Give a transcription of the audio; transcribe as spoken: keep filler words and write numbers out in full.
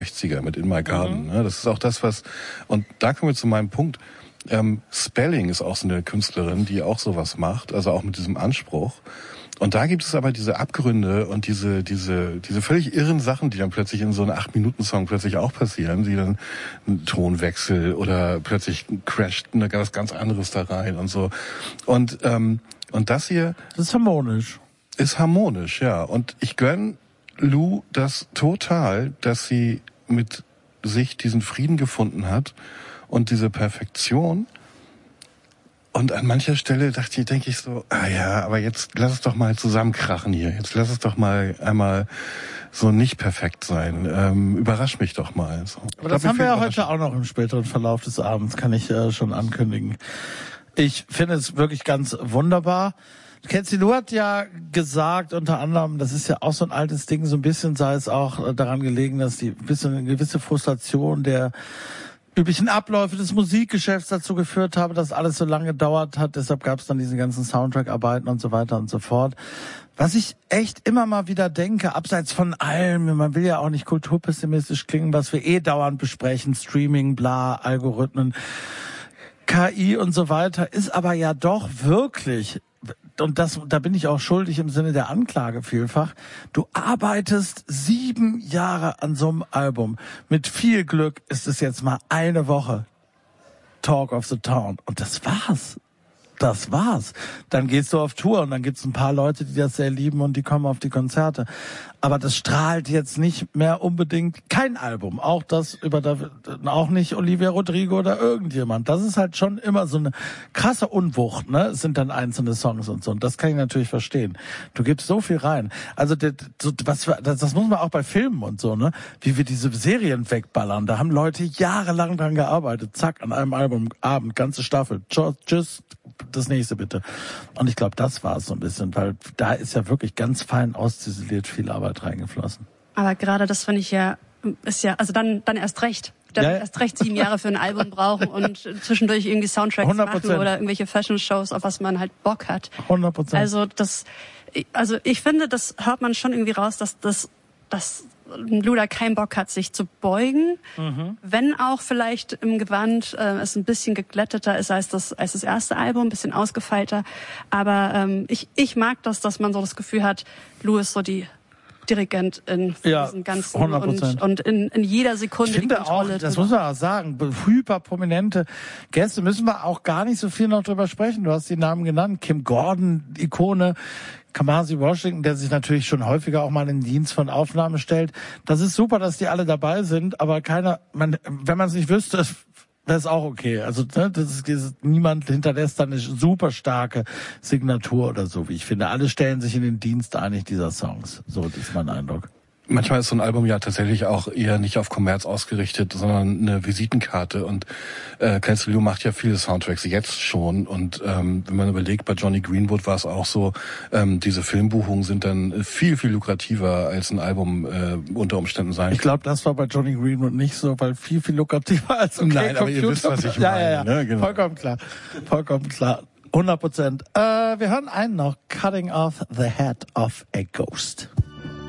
sechziger mit In My Garden. Mhm. Ne? Das ist auch das, was... Und da kommen wir zu meinem Punkt. Ähm, Spelling ist auch so eine Künstlerin, die auch sowas macht, also auch mit diesem Anspruch. Und da gibt es aber diese Abgründe und diese diese diese völlig irren Sachen, die dann plötzlich in so einem acht Minuten Song plötzlich auch passieren, die dann ein Tonwechsel oder plötzlich crasht was ganz anderes da rein und so. Und ähm, und das hier... Das ist harmonisch. Ist harmonisch, ja. Und ich gönn Lou das total, dass sie mit sich diesen Frieden gefunden hat und diese Perfektion. Und an mancher Stelle dachte ich, denke ich so, ah ja, aber jetzt lass es doch mal zusammenkrachen hier. Jetzt lass es doch mal einmal so nicht perfekt sein. Ähm, überrasch mich doch mal. So. Aber das haben wir ja heute auch noch im späteren Verlauf des Abends, kann ich äh, schon ankündigen. Ich finde es wirklich ganz wunderbar. Kenzie Lou hat ja gesagt, unter anderem, das ist ja auch so ein altes Ding, so ein bisschen sei es auch daran gelegen, dass die ein bisschen eine gewisse Frustration der üblichen Abläufe des Musikgeschäfts dazu geführt habe, dass alles so lange gedauert hat. Deshalb gab es dann diese ganzen Soundtrack-Arbeiten und so weiter und so fort. Was ich echt immer mal wieder denke, abseits von allem, man will ja auch nicht kulturpessimistisch klingen, was wir eh dauernd besprechen, Streaming, bla, Algorithmen, K I und so weiter, ist aber ja doch wirklich... Und das, da bin ich auch schuldig im Sinne der Anklage vielfach. Du arbeitest sieben Jahre an so einem Album. Mit viel Glück ist es jetzt mal eine Woche Talk of the Town. Und das war's. Das war's. Dann gehst du auf Tour und dann gibt's ein paar Leute, die das sehr lieben und die kommen auf die Konzerte. Aber das strahlt jetzt nicht mehr unbedingt kein Album. Auch das über David, auch nicht Olivia Rodrigo oder irgendjemand. Das ist halt schon immer so eine krasse Unwucht, ne? Es sind dann einzelne Songs und so. Und das kann ich natürlich verstehen. Du gibst so viel rein. Also das, was, das, das muss man auch bei Filmen und so, ne? Wie wir diese Serien wegballern. Da haben Leute jahrelang dran gearbeitet. Zack, an einem Album, Abend, ganze Staffel. Tschüss, das nächste bitte. Und ich glaube, das war es so ein bisschen, weil da ist ja wirklich ganz fein ausziseliert viel Arbeit reingeflossen. Aber gerade das finde ich ja, ist ja, also dann dann erst recht. Dann ja, ja. erst recht sieben Jahre für ein Album brauchen und zwischendurch irgendwie Soundtracks hundert Prozent machen oder irgendwelche Fashion-Shows, auf was man halt Bock hat. hundert Prozent. Also das, also ich finde, das hört man schon irgendwie raus, dass das, dass Luda keinen Bock hat, sich zu beugen, mhm. wenn auch vielleicht im Gewand äh, es ein bisschen geglätteter ist als das als das erste Album, ein bisschen ausgefeilter. Aber ähm, ich ich mag das, dass man so das Gefühl hat, Lou ist so die Dirigentin für ja, diesen ganzen hundert Prozent. und, und in, in jeder Sekunde ich finde die Kontrolle. Auch, das muss man auch sagen, hyperprominente Gäste, müssen wir auch gar nicht so viel noch drüber sprechen. Du hast die Namen genannt, Kim Gordon, Ikone, Kamasi Washington, der sich natürlich schon häufiger auch mal in den Dienst von Aufnahmen stellt. Das ist super, dass die alle dabei sind, aber keiner, man, wenn man es nicht wüsste, wäre es auch okay. Also ne, das ist, das ist, niemand hinterlässt da eine super starke Signatur oder so, wie ich finde. Alle stellen sich in den Dienst eigentlich dieser Songs. So ist mein Eindruck. Manchmal ist so ein Album ja tatsächlich auch eher nicht auf Kommerz ausgerichtet, sondern eine Visitenkarte. Und äh, Kenzie Lou macht ja viele Soundtracks jetzt schon. Und ähm, wenn man überlegt, bei Johnny Greenwood war es auch so, ähm, diese Filmbuchungen sind dann viel, viel lukrativer, als ein Album äh, unter Umständen sein kann. Ich glaube, das war bei Johnny Greenwood nicht so, weil viel, viel lukrativer als okay, Nein, aber Computer. Ihr wisst, was ich meine. Ja, ja, ja. Ne? Genau. Vollkommen klar. Vollkommen klar. hundert Prozent. Äh, wir hören einen noch. Cutting off the head of a ghost.